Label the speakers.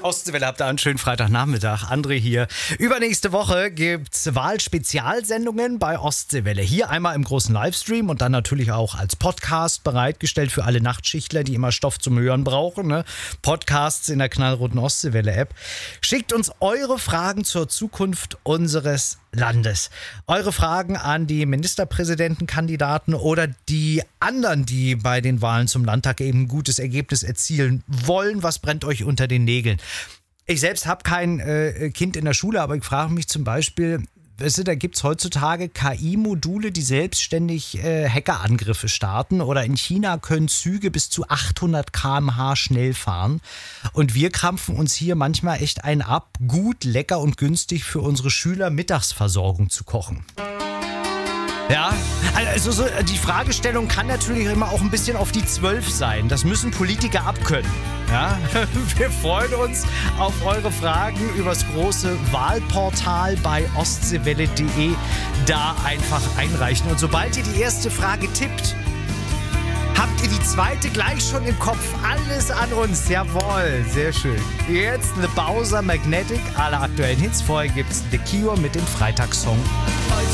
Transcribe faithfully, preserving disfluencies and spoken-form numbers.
Speaker 1: Ostseewelle, habt ihr einen schönen Freitagnachmittag. André hier. Übernächste Woche gibt's Wahlspezialsendungen bei Ostseewelle. Hier einmal im großen Livestream und dann natürlich auch als Podcast bereitgestellt für alle Nachtschichtler, die immer Stoff zum Hören brauchen. Ne? Podcasts in der knallroten Ostseewelle-App. Schickt uns eure Fragen zur Zukunft unseres Landes. Eure Fragen an die Ministerpräsidentenkandidaten oder die anderen, die bei den Wahlen zum Landtag eben ein gutes Ergebnis erzielen wollen. Was brennt euch unter den Nägeln? Ich selbst habe kein äh, Kind in der Schule, aber ich frage mich zum Beispiel, weißt du, da gibt es heutzutage K I-Module, die selbstständig äh, Hackerangriffe starten, oder in China können Züge bis zu achthundert Kilometer pro Stunde schnell fahren und wir krampfen uns hier manchmal echt einen ab, gut, lecker und günstig für unsere Schüler Mittagsversorgung zu kochen. Ja, also so, die Fragestellung kann natürlich immer auch ein bisschen auf die Zwölf sein. Das müssen Politiker abkönnen. Ja, wir freuen uns auf eure Fragen übers große Wahlportal bei ostseewelle punkt de. Da einfach einreichen. Und sobald ihr die erste Frage tippt, habt ihr die zweite gleich schon im Kopf. Alles an uns. Jawohl, sehr schön. Jetzt eine Bowser Magnetic, alle aktuellen Hits. Vorher gibt's The Cure mit dem Freitagssong.